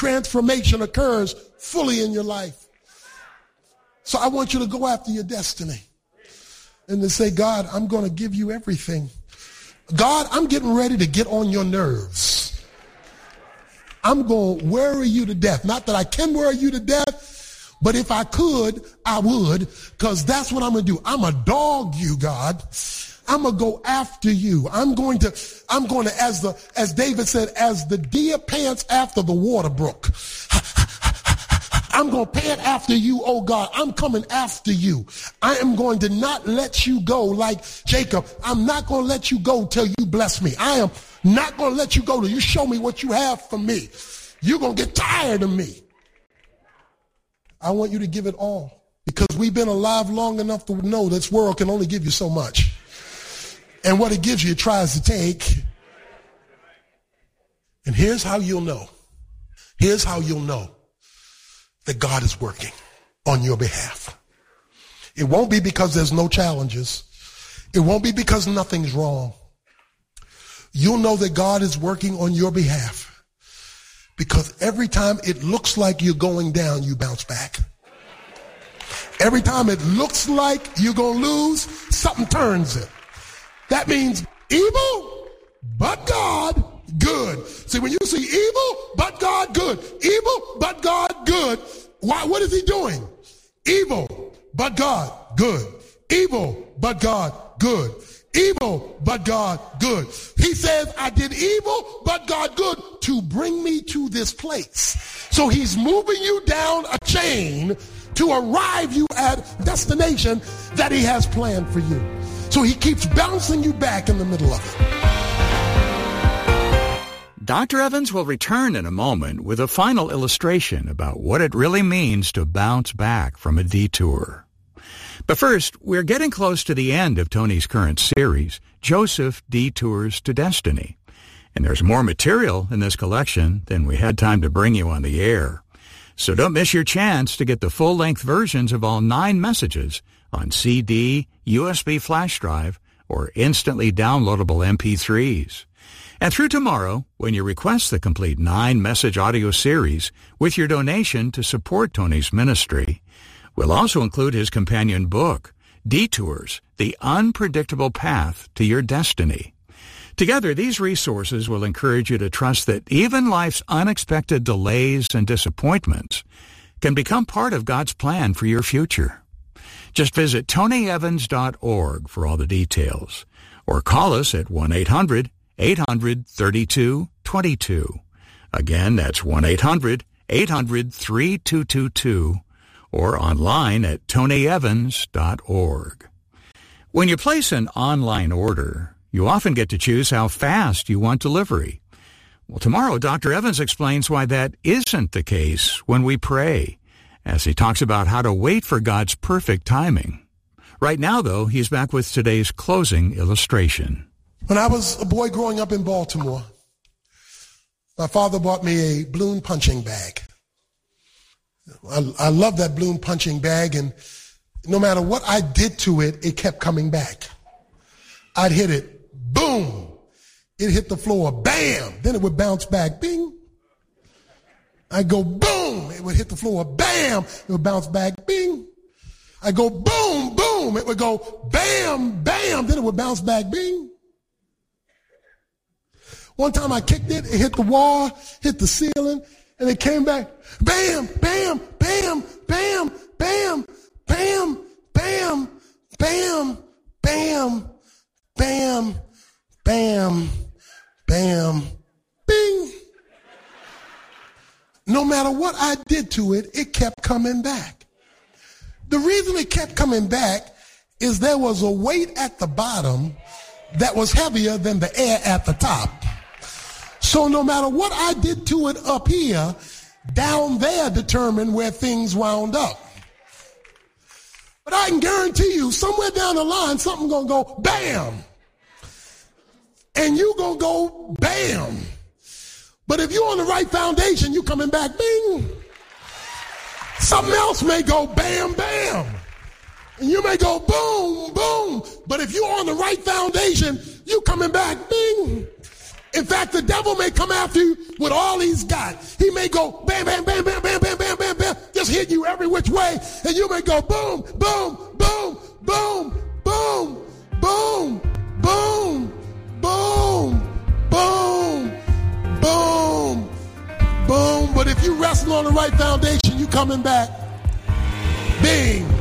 transformation occurs fully in your life. So I want you to go after your destiny and to say, God, I'm going to give you everything. God, I'm getting ready to get on your nerves. I'm going to worry you to death. Not that I can worry you to death, but if I could, I would, because that's what I'm going to do. I'm going to dog you, God. I'm going to go after you. I'm going to, as David said, as the deer pants after the water brook. I'm going to pant after you, oh God. I'm coming after you. I am going to not let you go like Jacob. I'm not going to let you go till you bless me. I am not going to let you go till you show me what you have for me. You're going to get tired of me. I want you to give it all, because we've been alive long enough to know this world can only give you so much. And what it gives you, it tries to take. And here's how you'll know. Here's how you'll know that God is working on your behalf. It won't be because there's no challenges. It won't be because nothing's wrong. You'll know that God is working on your behalf because every time it looks like you're going down, you bounce back. Every time it looks like you're going to lose, something turns it. That means evil, but God, good. See, when you see evil, but God, good. Evil, but God, good. Why? What is he doing? Evil, but God, good. Evil, but God, good. Evil, but God, good. He says, I did evil, but God, good, to bring me to this place. So he's moving you down a chain to arrive you at a destination that he has planned for you. So he keeps bouncing you back in the middle of it. Dr. Evans will return in a moment with a final illustration about what it really means to bounce back from a detour. But first, we're getting close to the end of Tony's current series, Joseph Detours to Destiny. And there's more material in this collection than we had time to bring you on the air. So don't miss your chance to get the full-length versions of all 9 messages on CD, USB flash drive, or instantly downloadable MP3s. And through tomorrow, when you request the complete 9-message audio series with your donation to support Tony's ministry, we'll also include his companion book, Detours, The Unpredictable Path to Your Destiny. Together, these resources will encourage you to trust that even life's unexpected delays and disappointments can become part of God's plan for your future. Just visit tonyevans.org for all the details, or call us at 1-800-800-3222. Again, that's 1-800-800-3222, or online at tonyevans.org. When you place an online order, you often get to choose how fast you want delivery. Well, tomorrow, Dr. Evans explains why that isn't the case when we pray, as he talks about how to wait for God's perfect timing. Right now, though, he's back with today's closing illustration. When I was a boy growing up in Baltimore, my father bought me a balloon punching bag. I love that balloon punching bag, and no matter what I did to it, it kept coming back. I'd hit it, boom. It hit the floor, bam. Then it would bounce back, bing. I'd go, boom. It would hit the floor, bam. It would bounce back, bing. I'd go, boom, boom. It would go, bam, bam. Then it would bounce back, bing. One time I kicked it, it hit the wall, hit the ceiling, and it came back, bam, bam, bam, bam, bam, bam, bam, bam, bam, bam, bam, bam, bing. No matter what I did to it, it kept coming back. The reason it kept coming back is there was a weight at the bottom that was heavier than the air at the top. So no matter what I did to it up here, down there determined where things wound up. But I can guarantee you, somewhere down the line, something's going to go bam. And you going to go bam. But if you're on the right foundation, you coming back bing. Something else may go bam, bam. And you may go boom, boom. But if you're on the right foundation, you coming back bing. In fact, the devil may come after you with all he's got. He may go bam, bam, bam, bam, bam, bam, bam, bam, bam, just hit you every which way. And you may go boom, boom, boom, boom, boom, boom, boom, boom, boom, boom, boom. But if you wrestle on the right foundation, you coming back. Bing.